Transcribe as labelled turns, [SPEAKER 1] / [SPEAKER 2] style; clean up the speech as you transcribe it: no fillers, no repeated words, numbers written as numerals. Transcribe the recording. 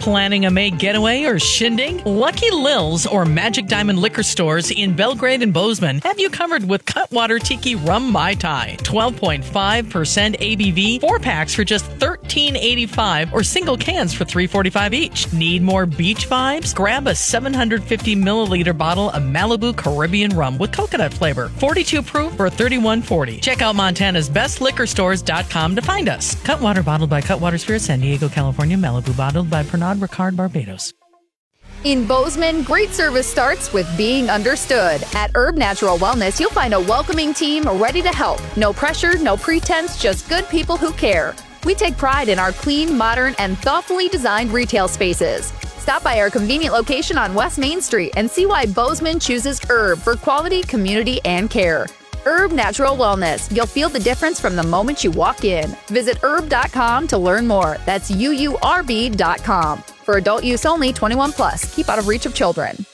[SPEAKER 1] Planning a May getaway or shindig? Lucky Lil's or Magic Diamond liquor stores in Belgrade and Bozeman have you covered with Cutwater Tiki Rum Mai Tai. 12.5% ABV, 4 packs for just $13.85 or single cans for $3.45 each. Need more beach vibes? Grab a 750 milliliter bottle of Malibu Caribbean rum with coconut flavor. 42 proof for $31.40. Check out Montana's bestliquorstores.com to find us. Cutwater bottled by Cutwater Spirit, San Diego, California. Malibu bottled by Pernod Ricard, Barbados.
[SPEAKER 2] In Bozeman, great service starts with being understood. At Herb Natural Wellness, you'll find a welcoming team ready to help. No pressure, no pretense, just good people who care. We take pride in our clean, modern, and thoughtfully designed retail spaces. Stop by our convenient location on West Main Street and see why Bozeman chooses Herb for quality, community, and care. Herb Natural Wellness. You'll feel the difference from the moment you walk in. Visit herb.com to learn more. That's UURB.com. For adult use only, 21 plus. Keep out of reach of children.